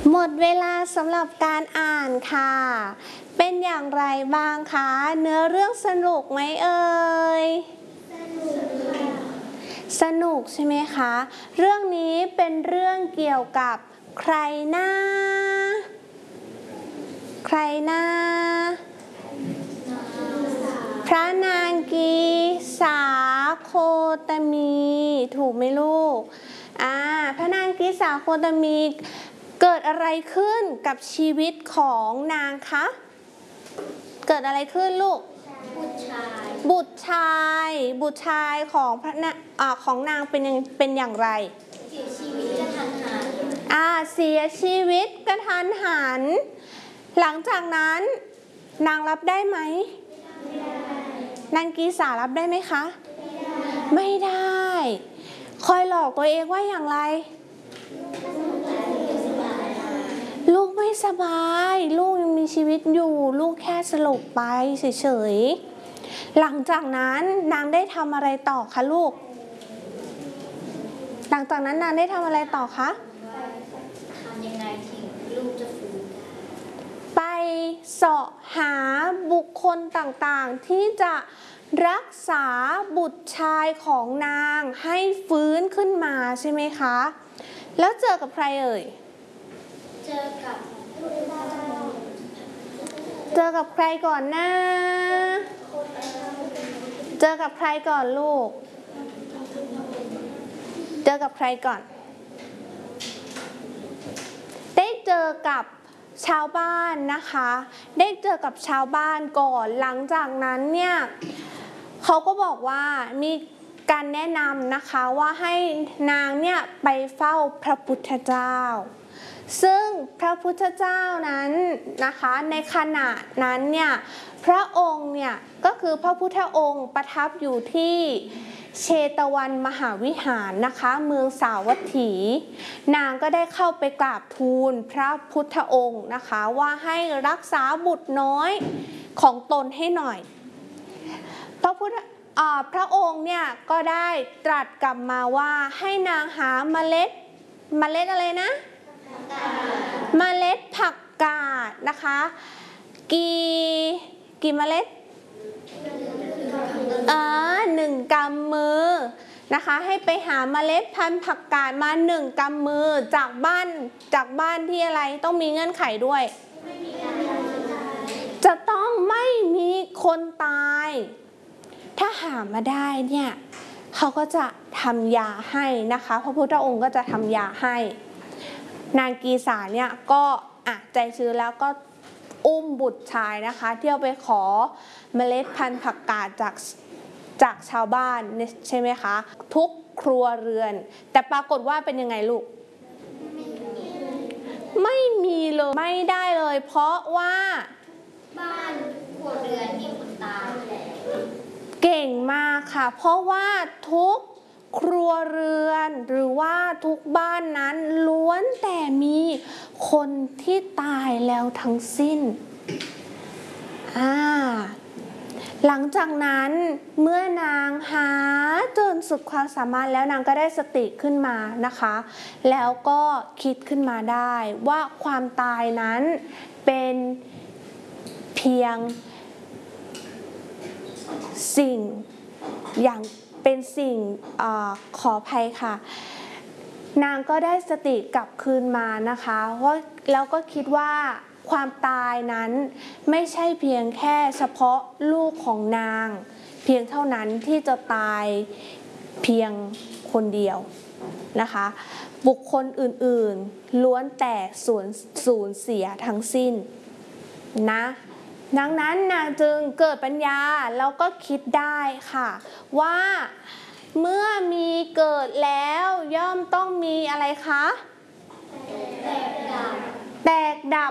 หมดเวลาสำหรับการอ่านค่ะเป็นอย่างไรบ้างคะเนื้อเรื่องสนุกไหมเอ่ยสนุกใช่ไหมคะเรื่องนี้เป็นเรื่องเกี่ยวกับใครนะพระนางกีสาโคตมีถูกไหมลูกพระนางกีสาโคตมีเกิดอะไรขึ้นกับชีวิตของนางคะเกิดอะไรขึ้นลูกบุตรชายของนางเป็นอย่างไรเสียชีวิตกระทันหันหลังจากนั้นนางรับได้ไหมนางกีสารับได้ไหมคะไม่ได้คอยหลอกตัวเองว่าอย่างไรลูกไม่สบายลูกยังมีชีวิตอยู่ลูกแค่สลบไปเฉยๆหลังจากนั้นนางได้ทำอะไรต่อคะลูกหลังจากนั้นนางได้ทำอะไรต่อคะทำยังไงถึงลูกจะฟื้นไปเสาะหาบุคคลต่างๆที่จะรักษาบุตรชายของนางให้ฟื้นขึ้นมาใช่ไหมคะแล้วเจอกับใครเอ่ยเจอกับใครก่อนนะเจอกับใครก่อนลูกเจอกับใครก่อนได้เจอกับชาวบ้านนะคะได้เจอกับชาวบ้านก่อนหลังจากนั้นเนี่ยเขาก็บอกว่ามีการแนะนำนะคะว่าให้นางเนี่ยไปเฝ้าพระพุทธเจ้าซึ่งพระพุทธเจ้านั้นนะคะในขณะนั้นเนี่ยพระองค์เนี่ยก็คือพระพุทธองค์ประทับอยู่ที่เชตวันมหาวิหารนะคะเมืองสาวัตถีนางก็ได้เข้าไปกราบทูลพระพุทธองค์นะคะว่าให้รักษาบุตรน้อยของตนให้หน่อยพระองค์เนี่ยก็ได้ตรัสกลับมาว่าให้นางหาเมล็ดอะไรนะเมล็ดผักกาดนะคะกี่เมล็ด1 กำมือนะคะให้ไปหาเมล็ดพันธุ์ผักกาดมา1 กำมือจากบ้านที่อะไรต้องมีเงื่อนไขด้วยจะต้องไม่มีคนตายถ้าหามาได้เนี่ยเขาก็จะทำยาให้นะคะพระพุทธองค์ก็จะทำยาให้นางกีสาเนี่ยก็ใจชื้นแล้วก็อุ้มบุตรชายนะคะเที่ยวไปขอเมล็ดพันธุ์ผักกาดจากชาวบ้านใช่ไหมคะทุกครัวเรือนแต่ปรากฏว่าเป็นยังไงลูกไม่มีเลยไม่ได้เลยเพราะว่าบ้านครัวเรือนมีคนตายเก่งมากค่ะเพราะว่าทุกครัวเรือนหรือว่าทุกบ้านนั้นล้วนแต่มีคนที่ตายแล้วทั้งสิ้นหลังจากนั้นเมื่อนางหาจนสุดความสามารถแล้วนางก็ได้สติขึ้นมานะคะแล้วก็คิดขึ้นมาได้ว่าความตายนั้นเป็นเพียงสิ่งขออภัยค่ะนางก็ได้สติกลับคืนมานะคะแล้วก็คิดว่าความตายนั้นไม่ใช่เพียงแค่เฉพาะลูกของนางเพียงเท่านั้นที่จะตายเพียงคนเดียวนะคะบุคคลอื่นๆล้วนแต่สูญเสียทั้งสิ้นนะดังนั้นนางจึงเกิดปัญญาแล้วก็คิดได้ค่ะว่าเมื่อมีเกิดแล้วย่อมต้องมีอะไรคะแตกดับ